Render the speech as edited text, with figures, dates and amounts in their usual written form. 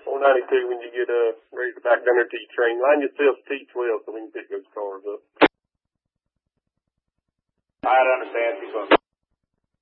492 when you get ready to back down there to your train. Line yourself T12 so we can pick those cars up. I understand.